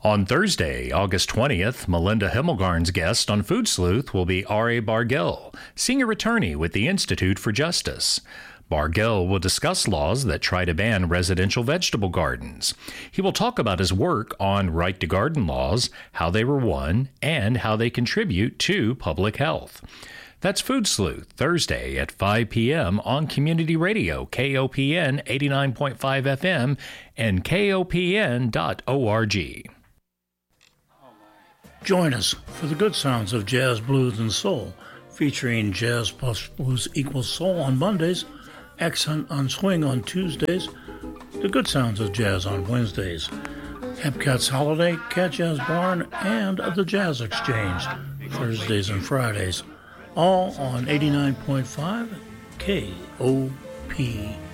On Thursday, August 20th, Melinda Himmelgarn's guest on Food Sleuth will be R.A. Bargell, senior attorney with the Institute for Justice. Bargell will discuss laws that try to ban residential vegetable gardens. He will talk about his work on right to garden laws, how they were won, and how they contribute to public health. That's Food Sleuth, Thursday at 5 p.m. on Community Radio, KOPN 89.5 FM and KOPN.org. Join us for the good sounds of jazz, blues, and soul, featuring jazz plus blues equals soul on Mondays, accent on swing on Tuesdays, the good sounds of jazz on Wednesdays, Hepcat's Holiday, Cat Jazz Barn, and the Jazz Exchange, Thursdays and Fridays, all on 89.5 KOPN.